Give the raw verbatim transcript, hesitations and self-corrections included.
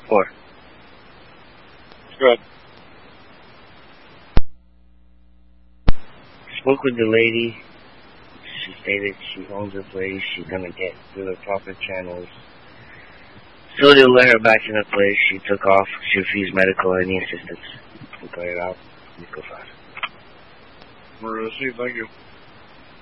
Four. Good. Spoke with the lady. She stated she owns the place. She's gonna get through the proper channels. So they'll let her back in the place. She took off. She refused medical or any assistance. We got it out. Let's go fast. We're gonna see. Thank you.